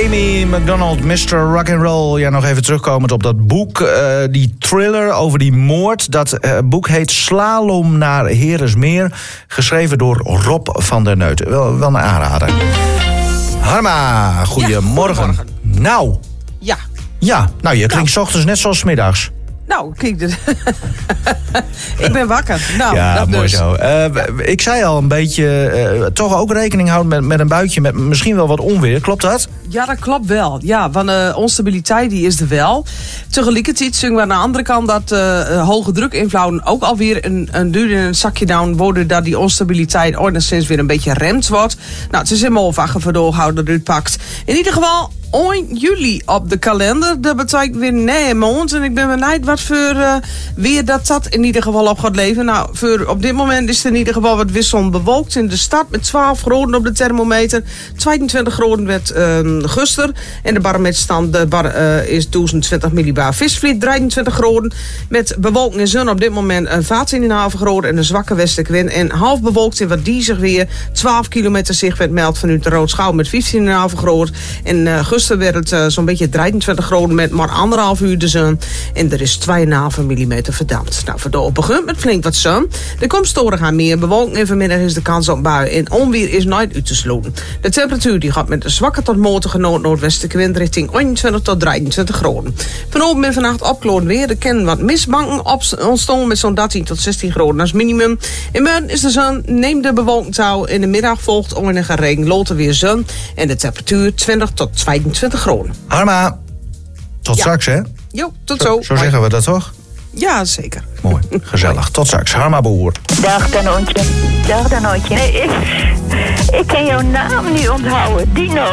Amy McDonald, Mr. Rock'n'Roll. Ja, nog even terugkomend op dat boek. Die thriller over die moord. Dat boek heet Slalom naar Heeresmeer. Geschreven door Rob van der Neut. Wel een aanrader. Harma, goedemorgen. Ja, goedemorgen. Nou. Ja, nou je klinkt 's ochtends net zoals 's middags. Nou, kijk, ik ben wakker. Nou, ja, dat mooi dus. zo. Ik zei al een beetje, toch ook rekening houden met een buitje, met misschien wel wat onweer. Klopt dat? Ja, dat klopt wel. Ja, want onstabiliteit die is er wel. Tegelijkertijd zien we aan de andere kant dat hoge drukinvloeden ook alweer een duur in een zakje down worden, dat die onstabiliteit enigszins weer een beetje remd wordt. Nou, het is helemaal wachten voor doorhouden dat het pakt. In ieder geval 1 juli op de kalender. Dat betekent weer nee maand. En ik ben benieuwd wat voor weer dat in ieder geval op gaat leven. Nou, op dit moment is het in ieder geval wat wisselend bewolkt in de stad. Met 12 graden op de thermometer. 22 graden werd guster. En de barometerstand is 1020 millibar Visvliet. 23 graden. Met bewolking en zon op dit moment 14,5 graden. En een zwakke westelijke wind. En half bewolkt in wat diezig weer. 12 kilometer zichtwijd meldt vanuit de Roodschouw met 15,5 graden. En guster werd het zo'n beetje 23 graden met maar 1,5 uur de zon. En er is 2,5 millimeter verdampt. Nou, voor de opbegint met flink wat zon. Er komt storig aan meer bewolking en vanmiddag is de kans op buien. En onweer is nooit uit te sluiten. De temperatuur die gaat met een zwakke tot matige noordwestelijke wind richting 21 tot 23 graden. Vanavond en vannacht opklaard weer. Er kennen wat mistbanken ontstaan met zo'n 13 tot 16 graden als minimum. In morgen is de zon, neemt de bewolking touw. In de middag volgt onwenige regen, later weer zon. En de temperatuur 20 tot 22 graden. Harma, tot straks hè? Jo, tot zo. Zo zeggen we dat toch? Ja, zeker. Mooi, gezellig. Tot straks. Harma Boer. Dag Danootje. Nee, ik kan jouw naam niet onthouden. Dino.